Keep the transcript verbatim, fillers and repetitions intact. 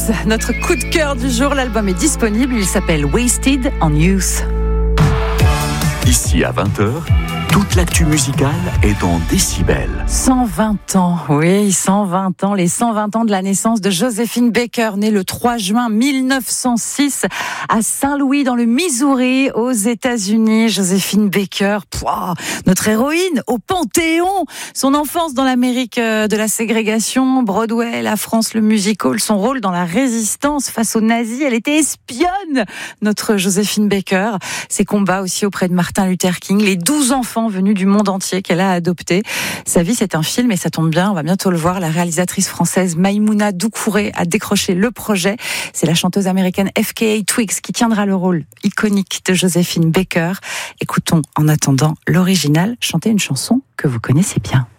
Jazz, notre coup de cœur du jour. L'album est disponible, il s'appelle Wasted on Youth. Ici à vingt heures, toute l'actu musicale est en décibels. cent vingt ans, oui, cent vingt ans, les cent vingt ans de la naissance de Joséphine Baker, née le trois juin mille neuf cent six à Saint-Louis dans le Missouri, aux États-Unis. Joséphine Baker, pouah, notre héroïne au Panthéon. Son enfance dans l'Amérique de la ségrégation, Broadway, la France, le musical, son rôle dans la résistance face aux nazis. Elle était espionne, notre Joséphine Baker. Ses combats aussi auprès de Martin Luther King, les douze enfants venus du monde entier qu'elle a adoptés. Sa vie, c'est un film et ça tombe bien, on va bientôt le voir. La réalisatrice française Maïmouna Doucouré a décroché le projet. C'est la chanteuse américaine F K A Twigs qui tiendra le rôle iconique de Joséphine Baker. Écoutons en attendant l'original chanter une chanson que vous connaissez bien.